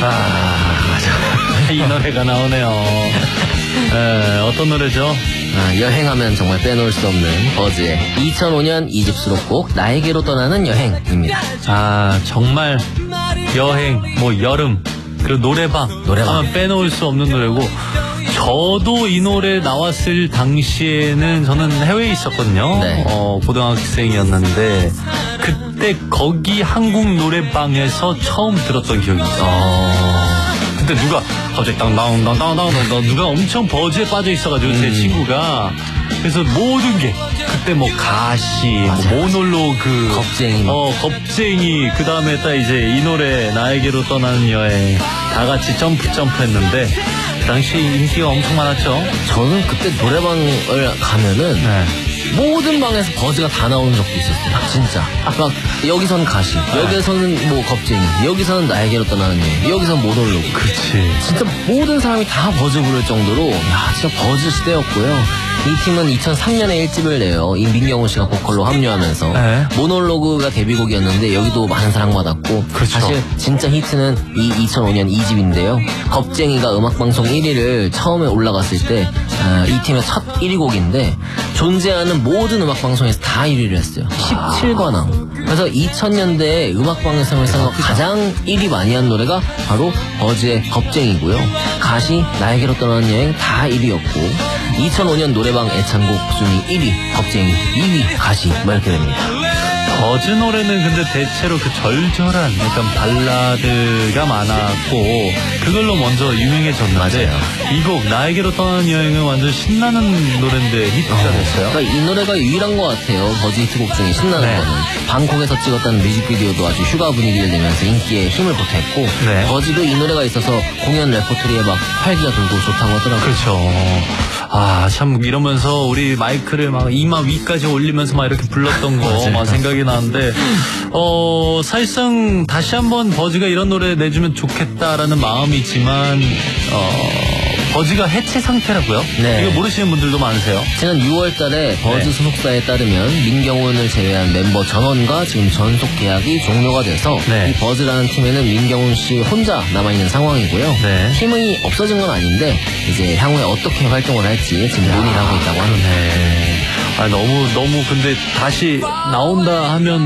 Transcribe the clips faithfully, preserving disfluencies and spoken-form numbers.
아, 이 노래가 나오네요. 에, 어떤 노래죠? 아, 여행하면 정말 빼놓을 수 없는 버즈의 이천오 년 이 집 수록곡 나에게로 떠나는 여행입니다. 아, 정말 여행, 뭐 여름, 그리고 노래방, 노래방. 하면 빼놓을 수 없는 노래고, 저도 이 노래 나왔을 당시에는 저는 해외에 있었거든요. 네. 어, 고등학생이었는데 그때 거기 한국 노래방에서 처음 들었던 기억이 있어요. 어... 그때 누가 갑자기 땅땅땅땅땅땅 누가 엄청 버즈에 빠져 있어가지고 음. 제 친구가 그래서 모든 게 그때 뭐 가시, 뭐 모놀로그, 겁쟁이, 어 겁쟁이 그 다음에 딱 이제 이 노래 나에게로 떠나는 여행 다 같이 점프 점프했는데 그 당시 인기가 엄청 많았죠. 저는 그때 노래방을 가면은 네. 모든 방에서 버즈가 다 나오는 적도 있었어요. 진짜. 막 여기서는 가시, 네. 여기서는 뭐 겁쟁이, 여기서는 나에게로 떠나는 여행, 여기서는 모놀로그. 그치. 진짜 모든 사람이 다 버즈 부를 정도로 야 진짜 버즈 시대였고요. 이 팀은 이천삼 년에 일 집을 내요. 이 민경훈 씨가 보컬로 합류하면서 네. 모놀로그가 데뷔곡이었는데 여기도 많은 사랑받았고 그렇죠. 사실 진짜 히트는 이 이천오 년 이 집인데요. 겁쟁이가 음악방송 일 위를 처음에 올라갔을 때 이 팀의 첫 일 위 곡인데 존재하는 모든 음악방송에서 다 일 위를 했어요. 십칠 관왕. 그래서 이천 년대에 음악방송에서 가장 일 위 많이 한 노래가 바로 버즈의 겁쟁이고요. 가시, 나에게로 떠나는 여행 다 일 위였고 이천오 년 노래방 애창곡 순위 일 위 겁쟁이, 이 위 가시 뭐 이렇게 됩니다. 버즈 노래는 근데 대체로 그 절절한 약간 발라드가 많았고 그걸로 먼저 유명해졌는데 이 곡 나에게로 떠나는 여행은 완전 신나는 노래인데 히트가 어, 됐어요. 그러니까 이 노래가 유일한 것 같아요. 버즈 히트곡 중에 신나는 네. 거는 방콕에서 찍었다는 뮤직비디오도 아주 휴가 분위기를 내면서 인기에 힘을 보탰고 네. 버즈도 이 노래가 있어서 공연 레퍼토리에 막 활기가 돌고 좋다고 하더라고요. 그렇죠. 아, 참 이러면서 우리 마이크를 막 이마 위까지 올리면서 막 이렇게 불렀던 거 막 생각이 나는데 어 사실상 다시 한번 버즈가 이런 노래 내주면 좋겠다라는 마음이 있지만 어 버즈가 해체 상태라고요? 네. 이거 모르시는 분들도 많으세요. 지난 유월 달에 버즈 네. 소속사에 따르면 민경훈을 제외한 멤버 전원과 지금 전속 계약이 종료가 돼서 네. 이 버즈라는 팀에는 민경훈 씨 혼자 남아있는 상황이고요. 네. 팀이 없어진 건 아닌데 이제 향후에 어떻게 활동을 할지 지금 논의를 하고 있다고 하는데 아, 너무 너무 근데 다시 나온다 하면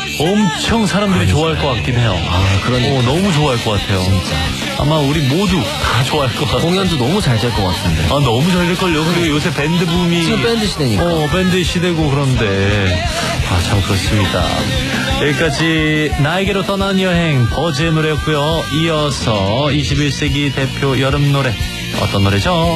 엄청 사람들이 아니, 좋아할 것 같긴 해요. 아, 그러니까. 어, 너무 좋아할 것 같아요. 진짜. 아마 우리 모두 다 좋아할 것 같아요. 공연도 너무 잘 될 것 같은데. 아, 너무 잘 될걸요. 그리고 요새 밴드 붐이. 지금 밴드 시대니까. 어, 밴드 시대고 그런데. 아, 참 그렇습니다. 여기까지 나에게로 떠난 여행 버즈의 노래였고요. 이어서 이십일 세기 대표 여름 노래. 어떤 노래죠?